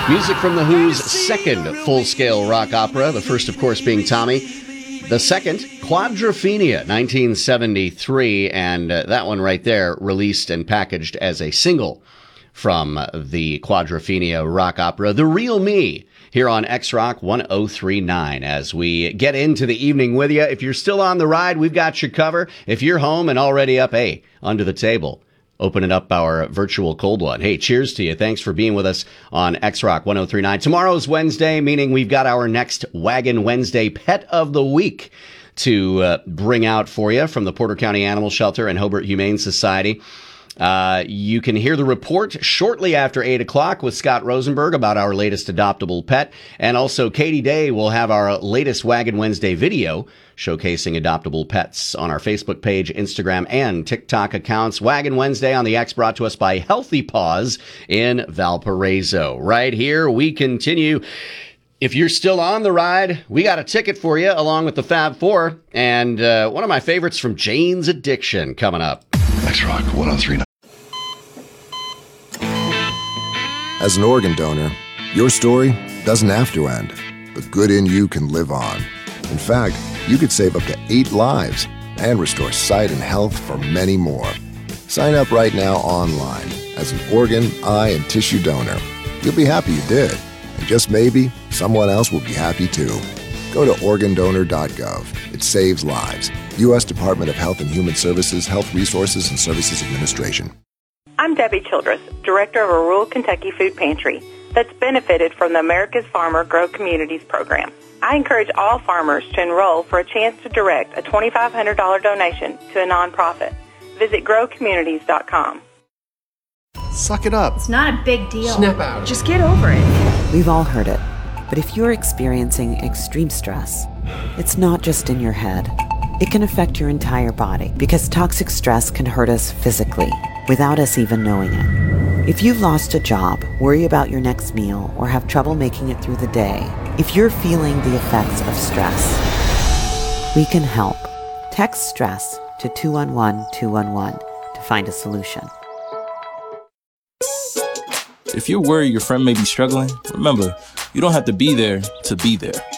Music from The Who's second full-scale rock opera, the first, of course, being Tommy. The second, Quadrophenia, 1973, and that one right there released and packaged as a single from the Quadrophenia rock opera, The Real Me, here on X-Rock 1039. As we get into the evening with you, if you're still on the ride, we've got you covered. If you're home and already up, hey, under the table, opening up our virtual cold one. Hey, cheers to you. Thanks for being with us on X-Rock 1039. Tomorrow's Wednesday, meaning we've got our next Wagon Wednesday Pet of the Week to bring out for you from the Porter County Animal Shelter and Hobart Humane Society. You can hear the report shortly after 8 o'clock with Scott Rosenberg about our latest adoptable pet. And also Katie Day will have our latest Wagon Wednesday video showcasing adoptable pets on our Facebook page, Instagram, and TikTok accounts. Wagon Wednesday on the X, brought to us by Healthy Paws in Valparaiso. Right here, we continue. If you're still on the ride, we got a ticket for you along with the Fab Four and one of my favorites from Jane's Addiction coming up. X-Rock 1039. As an organ donor, your story doesn't have to end. The good in you can live on. In fact, you could save up to 8 lives and restore sight and health for many more. Sign up right now online as an organ, eye, and tissue donor. You'll be happy you did, and just maybe someone else will be happy too. Go to organdonor.gov. It saves lives. U.S. Department of Health and Human Services, Health Resources and Services Administration. I'm Debbie Childress, director of a rural Kentucky food pantry that's benefited from the America's Farmer Grow Communities program. I encourage all farmers to enroll for a chance to direct a $2,500 donation to a nonprofit. Visit growcommunities.com. Suck it up. It's not a big deal. Snap out. Just get over it. We've all heard it. But if you're experiencing extreme stress, it's not just in your head. It can affect your entire body because toxic stress can hurt us physically without us even knowing it. If you've lost a job, worry about your next meal, or have trouble making it through the day, if you're feeling the effects of stress, we can help. Text STRESS to 211-211 to find a solution. If you're worried your friend may be struggling, remember, you don't have to be there to be there.